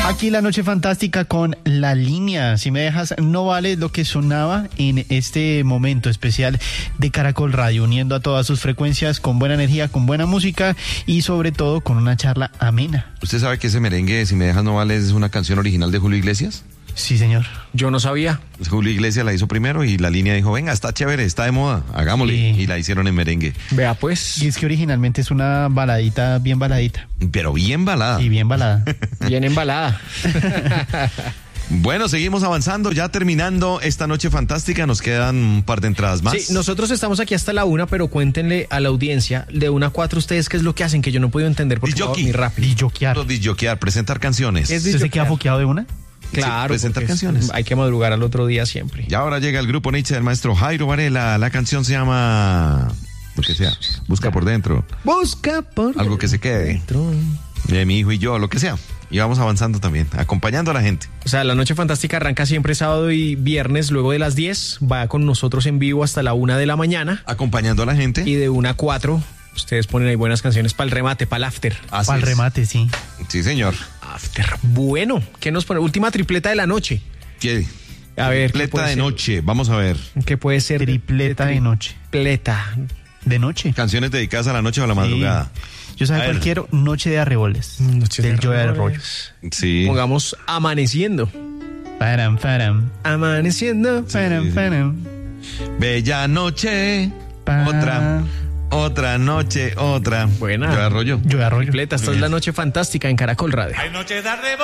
Aquí la noche fantástica con La Línea. Si me dejas, no vale lo que sonaba en este momento especial de Caracol Radio, uniendo a todas sus frecuencias con buena energía, con buena música y sobre todo con una charla amena. ¿Usted sabe que ese merengue, Si me dejas no vale, es una canción original de Julio Iglesias? Sí, señor. Yo no sabía. Julio Iglesias la hizo primero y La Línea dijo, venga, está chévere, está de moda, hagámosle. Sí. Y la hicieron en merengue. Vea pues. Y es que originalmente es una baladita, bien baladita. Pero bien balada. Y bien balada. Bien embalada. Bueno, seguimos avanzando, ya terminando esta noche fantástica, nos quedan un par de entradas más. Sí, nosotros estamos aquí hasta la 1, pero cuéntenle a la audiencia de 1 a 4 ustedes qué es lo que hacen, que yo no he podido entender porque va Disjockey. muy rápido. Disjoquear. Disjoquear, presentar canciones. Es ¿Usted se queda foqueado de una? Claro, presentar porque canciones. hay que madrugar al otro día siempre. Y ahora llega el grupo Nietzsche del maestro Jairo Varela. La canción se llama, lo que sea, Busca por dentro. Busca por Algo que se quede. dentro. Mi hijo y yo, lo que sea. Y vamos avanzando también, acompañando a la gente. O sea, la noche fantástica arranca siempre sábado y viernes, luego de las 10, va con nosotros en vivo hasta la 1 de la mañana. Acompañando a la gente. Y de 1 a 4, ustedes ponen ahí buenas canciones para el remate, para el after. Así Para el es. remate, sí. Sí, señor. After. Bueno, ¿qué nos pone? Última tripleta de la noche. ¿Qué? A ver. ¿qué Tripleta puede de ser? noche, vamos a ver. ¿Qué puede ser? Tripleta de noche. Tripleta. De noche. Canciones dedicadas a la noche o a la madrugada. Yo A sabe ver. cuál quiero, Noche de Arreboles. Noche de del Joe Arreboles. Arroyo. Sí. Pongamos amaneciendo. Param, param. Amaneciendo. Param, sí. param. Bella noche, Pa- otra noche, otra. Buena. Yo Arroyo. Joe Arroyo. Tripleta. Esta es la noche fantástica en Caracol Radio. Hay noche de